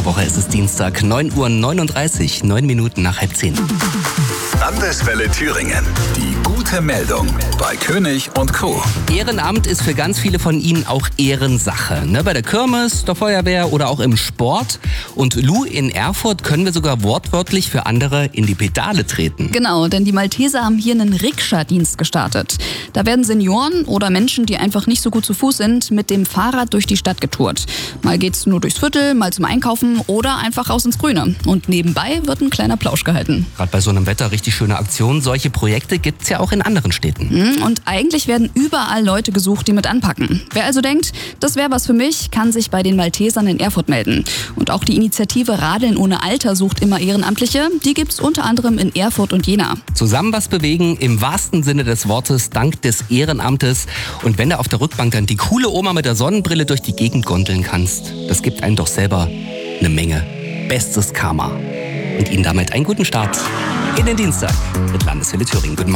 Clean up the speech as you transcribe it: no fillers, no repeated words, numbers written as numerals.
Woche. Es ist Dienstag, 9:39 Uhr, 9 Minuten nach 9:30. Landeswelle Thüringen. Die gute Meldung bei König und Co. Ehrenamt ist für ganz viele von Ihnen auch Ehrensache. Bei der Kirmes, der Feuerwehr oder auch im Sport. Und Lou, in Erfurt können wir sogar wortwörtlich für andere in die Pedale treten. Genau, denn die Malteser haben hier einen Rikscha-Dienst gestartet. Da werden Senioren oder Menschen, die einfach nicht so gut zu Fuß sind, mit dem Fahrrad durch die Stadt getourt. Mal geht's nur durchs Viertel, mal zum Einkaufen oder einfach raus ins Grüne. Und nebenbei wird ein kleiner Plausch gehalten. Gerade bei so einem Wetter richtig schöne Aktion. Solche Projekte gibt's ja auch in anderen Städten. Und eigentlich werden überall Leute gesucht, die mit anpacken. Wer also denkt, das wäre was für mich, kann sich bei den Maltesern in Erfurt melden. Und auch die Initiative Radeln ohne Alter sucht immer Ehrenamtliche. Die gibt's unter anderem in Erfurt und Jena. Zusammen was bewegen, im wahrsten Sinne des Wortes, dank des Ehrenamtes. Und wenn du auf der Rückbank dann die coole Oma mit der Sonnenbrille durch die Gegend gondeln kannst, das gibt einem doch selber eine Menge bestes Karma. Und Ihnen damit einen guten Start in den Dienstag mit Landeswelle Thüringen. Guten Morgen.